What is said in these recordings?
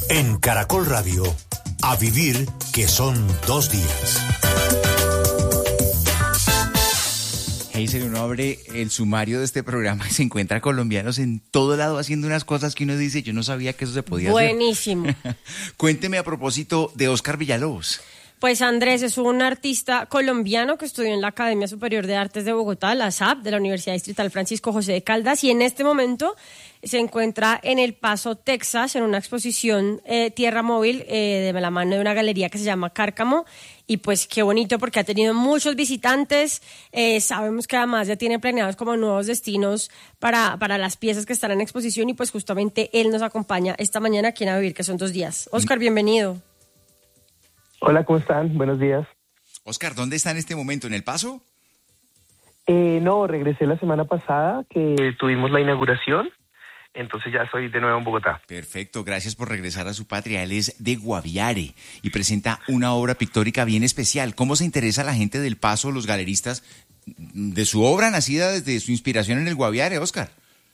En Caracol Radio, a vivir que son 2 días. Hazel, uno abre el sumario de este programa y se encuentra colombianos en todo lado haciendo unas cosas que uno dice, yo no sabía que eso se podía Buenísimo. hacer. Cuénteme a propósito de Óscar Villalobos. Pues Andrés es un artista colombiano que estudió en la Academia Superior de Artes de Bogotá, la SAB, de la Universidad Distrital Francisco José de Caldas, y en este momento se encuentra en El Paso, Texas, en una exposición Tierra Móvil de la mano de una galería que se llama Cárcamo. Y pues qué bonito porque ha tenido muchos visitantes. Sabemos que además ya tiene planeados como nuevos destinos para las piezas que están en exposición, y pues justamente él nos acompaña esta mañana aquí en A Vivir, que son 2 días. Óscar, bienvenido. Hola, ¿cómo están? Buenos días. Óscar, ¿dónde está en este momento? ¿En El Paso? No, regresé la semana pasada que tuvimos la inauguración, entonces ya estoy de nuevo en Bogotá. Perfecto, gracias por regresar a su patria. Él es de Guaviare y presenta una obra pictórica bien especial. ¿Cómo se interesa la gente del Paso, los galeristas, de su obra nacida desde su inspiración en el Guaviare, Óscar?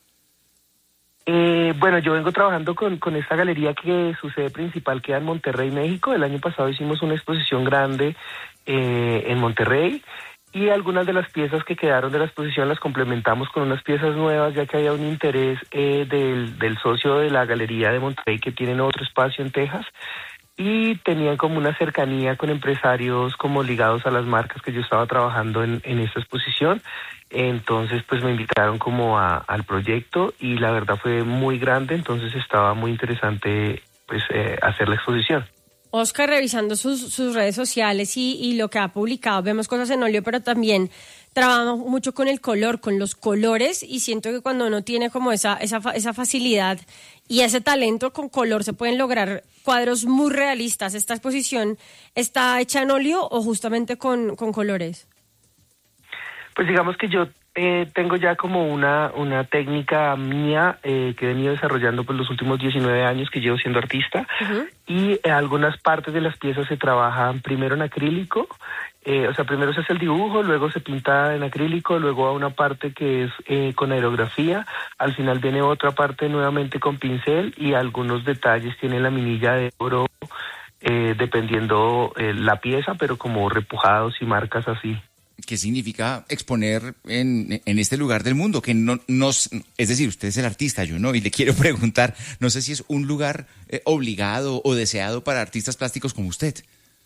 Bueno, yo vengo trabajando con esta galería que su sede principal queda en Monterrey, México. El año pasado hicimos una exposición grande en Monterrey, y algunas de las piezas que quedaron de la exposición las complementamos con unas piezas nuevas, ya que había un interés del socio de la galería de Monterrey, que tienen otro espacio en Texas, y tenían como una cercanía con empresarios como ligados a las marcas que yo estaba trabajando en esta exposición. Entonces pues me invitaron como al proyecto, y la verdad fue muy grande, entonces estaba muy interesante pues hacer la exposición. Óscar, revisando sus redes sociales y lo que ha publicado, vemos cosas en óleo, pero también trabaja mucho con el color, con los colores, y siento que cuando uno tiene como esa facilidad y ese talento con color, se pueden lograr cuadros muy realistas. ¿Esta exposición está hecha en óleo o justamente con colores? Pues digamos que yo tengo ya como una técnica mía que he venido desarrollando por los últimos 19 años que llevo siendo artista. Uh-huh. Y algunas partes de las piezas se trabajan primero en acrílico, o sea, primero se hace el dibujo, luego se pinta en acrílico, luego a una parte que es con aerografía, al final viene otra parte nuevamente con pincel, y algunos detalles tiene laminilla de oro, dependiendo la pieza, pero como repujados y marcas así. ¿Qué significa exponer en este lugar del mundo? Que es decir, usted es el artista, yo no, y le quiero preguntar, no sé si es un lugar obligado o deseado para artistas plásticos como usted.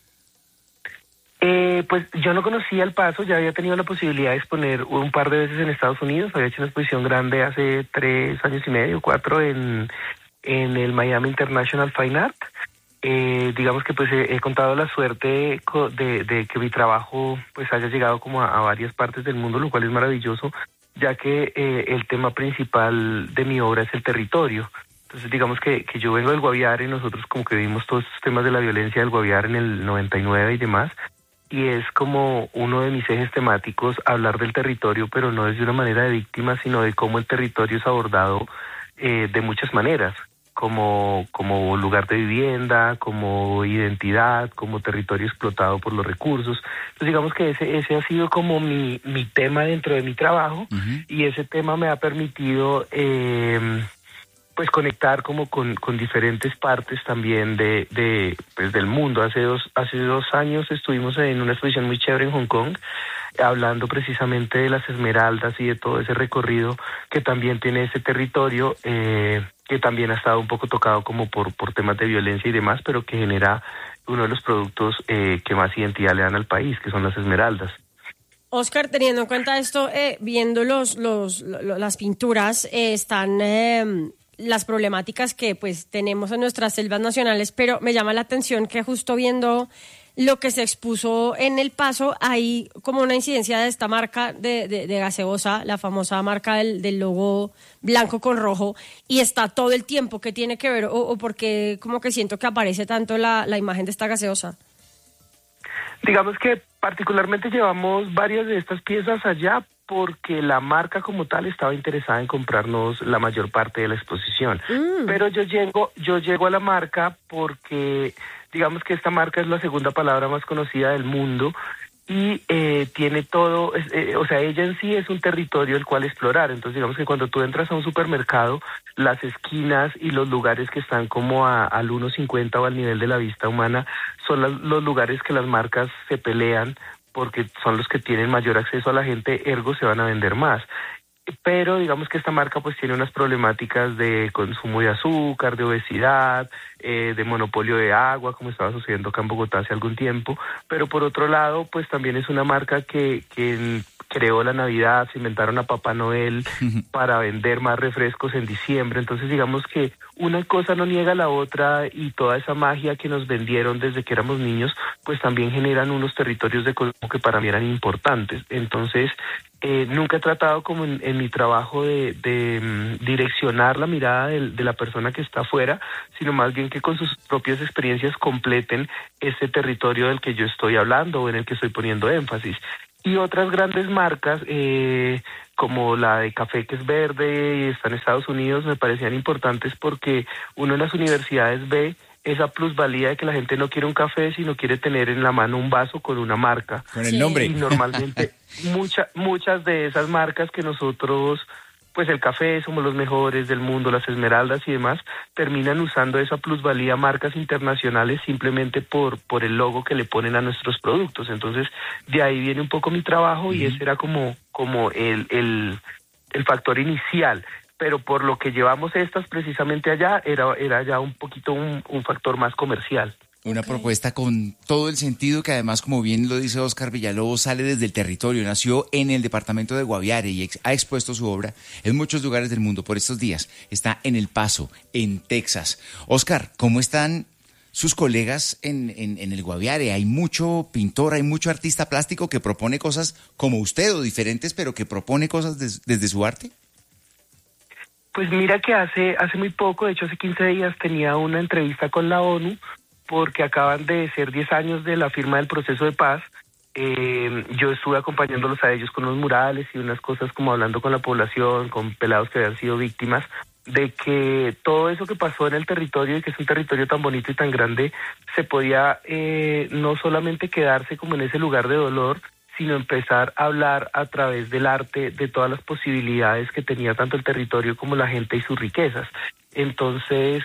Pues yo no conocía El Paso, ya había tenido la posibilidad de exponer un par de veces en Estados Unidos, había hecho una exposición grande hace 3 años y medio, 4, en el Miami International Fine Art. Digamos que pues he contado la suerte de que mi trabajo pues haya llegado como a varias partes del mundo, lo cual es maravilloso, ya que el tema principal de mi obra es el territorio. Entonces digamos que yo vengo del Guaviare, y nosotros como que vimos todos estos temas de la violencia del Guaviare en el 99 y demás, y es como uno de mis ejes temáticos hablar del territorio, pero no desde una manera de víctima, sino de cómo el territorio es abordado de muchas maneras. Como lugar de vivienda, como identidad, como territorio explotado por los recursos. Entonces digamos que ese ha sido como mi tema dentro de mi trabajo. Uh-huh. Y ese tema me ha permitido pues conectar como con diferentes partes también pues del mundo. Hace dos años estuvimos en una exposición muy chévere en Hong Kong, hablando precisamente de las esmeraldas y de todo ese recorrido que también tiene ese territorio, que también ha estado un poco tocado como por temas de violencia y demás, pero que genera uno de los productos que más identidad le dan al país, que son las esmeraldas. Óscar, teniendo en cuenta esto, viendo las pinturas, están las problemáticas que pues tenemos en nuestras selvas nacionales, pero me llama la atención que justo viendo lo que se expuso en El Paso, hay como una incidencia de esta marca de gaseosa, la famosa marca del logo blanco con rojo, y está todo el tiempo. ¿Qué tiene que ver o por qué como que siento que aparece tanto la imagen de esta gaseosa? Digamos que particularmente llevamos varias de estas piezas allá porque la marca como tal estaba interesada en comprarnos la mayor parte de la exposición. Pero yo llego a la marca porque digamos que esta marca es la segunda palabra más conocida del mundo, y tiene todo, o sea, ella en sí es un territorio el cual explorar. Entonces digamos que cuando tú entras a un supermercado, las esquinas y los lugares que están como al 1.50 o al nivel de la vista humana son los lugares que las marcas se pelean porque son los que tienen mayor acceso a la gente, ergo se van a vender más. Pero digamos que esta marca pues tiene unas problemáticas de consumo de azúcar, de obesidad, de monopolio de agua, como estaba sucediendo acá en Bogotá hace algún tiempo. Pero por otro lado, pues también es una marca que creó la Navidad, se inventaron a Papá Noel para vender más refrescos en diciembre. Entonces digamos que una cosa no niega a la otra y toda esa magia que nos vendieron desde que éramos niños, pues también generan unos territorios de consumo que para mí eran importantes. Entonces, nunca he tratado como en mi trabajo de direccionar la mirada de la persona que está afuera, sino más bien que con sus propias experiencias completen ese territorio del que yo estoy hablando o en el que estoy poniendo énfasis. Y otras grandes marcas, como la de café que es verde y está en Estados Unidos, me parecían importantes porque uno en las universidades ve esa plusvalía de que la gente no quiere un café, sino quiere tener en la mano un vaso con una marca. Con el nombre. Y normalmente muchas de esas marcas que nosotros, pues el café, somos los mejores del mundo, las esmeraldas y demás, terminan usando esa plusvalía marcas internacionales simplemente por el logo que le ponen a nuestros productos. Entonces, de ahí viene un poco mi trabajo y ese era como el factor inicial. Pero por lo que llevamos estas precisamente allá, era ya un poquito un factor más comercial. Una propuesta con todo el sentido que además, como bien lo dice Óscar Villalobos, sale desde el territorio, nació en el departamento de Guaviare y ha expuesto su obra en muchos lugares del mundo por estos días. Está en El Paso, en Texas. Óscar, ¿cómo están sus colegas en el Guaviare? Hay mucho pintor, hay mucho artista plástico que propone cosas como usted o diferentes, pero que propone cosas desde su arte. Pues mira que hace muy poco, de hecho hace 15 días, tenía una entrevista con la ONU porque acaban de ser 10 años de la firma del proceso de paz. Yo estuve acompañándolos a ellos con unos murales y unas cosas como hablando con la población, con pelados que habían sido víctimas, de que todo eso que pasó en el territorio y que es un territorio tan bonito y tan grande, se podía no solamente quedarse como en ese lugar de dolor, sino empezar a hablar a través del arte de todas las posibilidades que tenía tanto el territorio como la gente y sus riquezas. Entonces,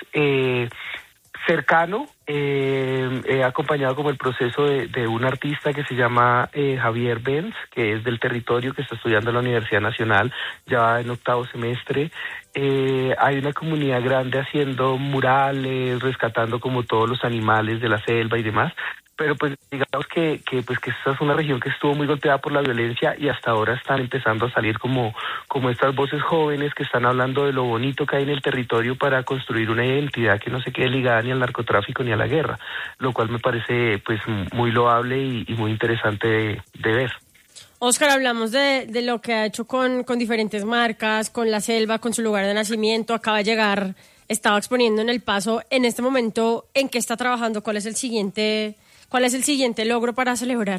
cercano, he acompañado como el proceso de un artista que se llama Javier Benz, que es del territorio, que está estudiando en la Universidad Nacional, ya va en 8º semestre. Hay una comunidad grande haciendo murales, rescatando como todos los animales de la selva y demás. Pero pues digamos que esta es una región que estuvo muy golpeada por la violencia y hasta ahora están empezando a salir como estas voces jóvenes que están hablando de lo bonito que hay en el territorio para construir una identidad que no se quede ligada ni al narcotráfico ni a la guerra, lo cual me parece pues muy loable y muy interesante de ver. Óscar, hablamos de lo que ha hecho con diferentes marcas, con la selva, con su lugar de nacimiento, acaba de llegar, estaba exponiendo en El Paso. En este momento, ¿en qué está trabajando? ¿Cuál es el siguiente logro para celebrar?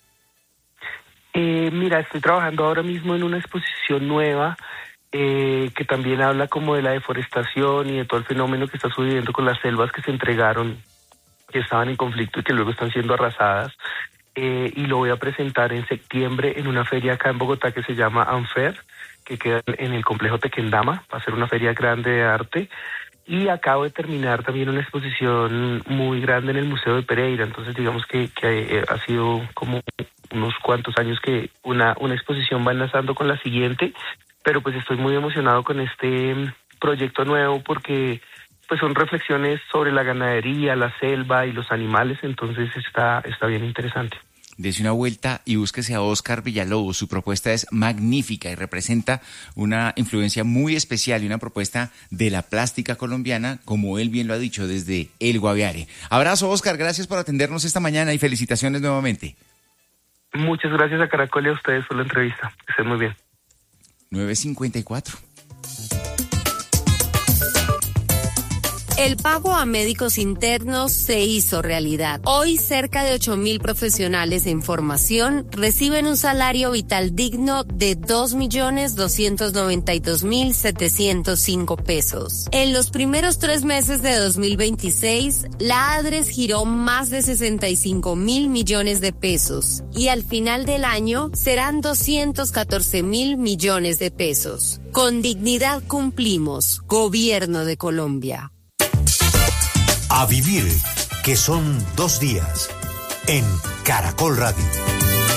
Mira, estoy trabajando ahora mismo en una exposición nueva que también habla como de la deforestación y de todo el fenómeno que está sucediendo con las selvas que se entregaron, que estaban en conflicto y que luego están siendo arrasadas. Y lo voy a presentar en septiembre en una feria acá en Bogotá que se llama Anfer, que queda en el complejo Tequendama. Va a ser una feria grande de arte. Y acabo de terminar también una exposición muy grande en el Museo de Pereira. Entonces digamos que ha sido como unos cuantos años que una exposición va enlazando con la siguiente, pero pues estoy muy emocionado con este proyecto nuevo porque pues son reflexiones sobre la ganadería, la selva y los animales, entonces está bien interesante. Dese una vuelta y búsquese a Óscar Villalobos. Su propuesta es magnífica y representa una influencia muy especial y una propuesta de la plástica colombiana, como él bien lo ha dicho, desde el Guaviare. Abrazo, Óscar, gracias por atendernos esta mañana y felicitaciones nuevamente. Muchas gracias a Caracol y a ustedes por la entrevista. Que estén muy bien. 9:54. El pago a médicos internos se hizo realidad. Hoy cerca de 8.000 profesionales en formación reciben un salario vital digno de 2.292.705 pesos. En los primeros 3 meses de 2026, la ADRES giró más de 65.000 millones de pesos y al final del año serán 214.000 millones de pesos. Con dignidad cumplimos, Gobierno de Colombia. A vivir, que son 2 días, en Caracol Radio.